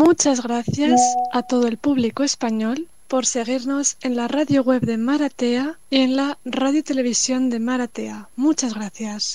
Muchas gracias a todo el público español por seguirnos en la radio web de Maratea y en la radio y televisión de Maratea. Muchas gracias.